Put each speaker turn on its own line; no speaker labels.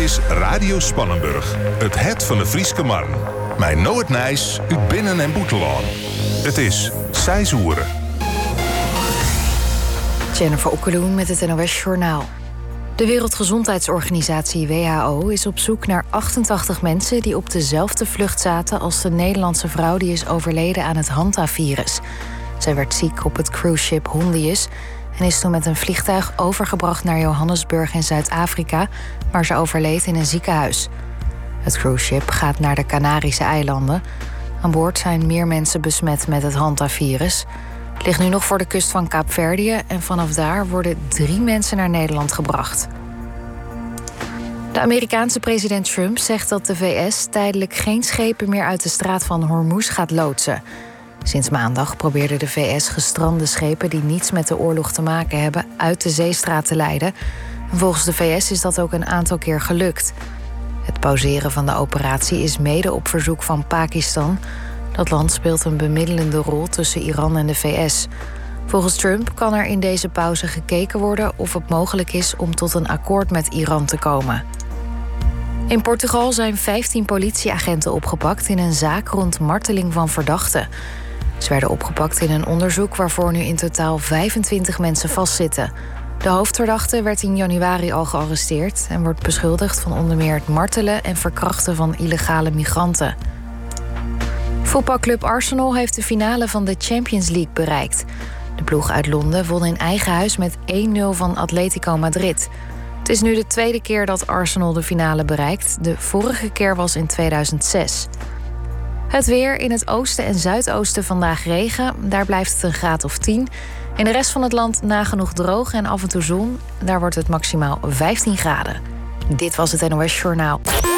is Radio Spannenburg, het van de Frieske Marn. Mijn nooit nijs uit binnen- en boetelaan. Het is seizoenen.
Jennifer Okkeloen met het NOS Journaal. De Wereldgezondheidsorganisatie WHO is op zoek naar 88 mensen die op dezelfde vlucht zaten als de Nederlandse vrouw die is overleden aan het Hanta-virus. Zij werd ziek op het cruiseschip Hondius en is toen met een vliegtuig overgebracht naar Johannesburg in Zuid-Afrika, waar ze overleed in een ziekenhuis. Het cruiseschip gaat naar de Canarische eilanden. Aan boord zijn meer mensen besmet met het Hanta-virus. Het ligt nu nog voor de kust van Kaapverdië en vanaf daar worden 3 mensen naar Nederland gebracht. De Amerikaanse president Trump zegt dat de VS tijdelijk geen schepen meer uit de straat van Hormuz gaat loodsen. Sinds maandag probeerde de VS gestrande schepen die niets met de oorlog te maken hebben uit de zeestraat te leiden. En volgens de VS is dat ook een aantal keer gelukt. Het pauzeren van de operatie is mede op verzoek van Pakistan. Dat land speelt een bemiddelende rol tussen Iran en de VS. Volgens Trump kan er in deze pauze gekeken worden of het mogelijk is om tot een akkoord met Iran te komen. In Portugal zijn 15 politieagenten opgepakt in een zaak rond marteling van verdachten. Ze werden opgepakt in een onderzoek waarvoor nu in totaal 25 mensen vastzitten. De hoofdverdachte werd in januari al gearresteerd en wordt beschuldigd van onder meer het martelen en verkrachten van illegale migranten. Voetbalclub Arsenal heeft de finale van de Champions League bereikt. De ploeg uit Londen won in eigen huis met 1-0 van Atletico Madrid. Het is nu de tweede keer dat Arsenal de finale bereikt. De vorige keer was in 2006. Het weer: in het oosten en zuidoosten vandaag regen. Daar blijft het een graad of 10. In de rest van het land nagenoeg droog en af en toe zon. Daar wordt het maximaal 15 graden. Dit was het NOS Journaal.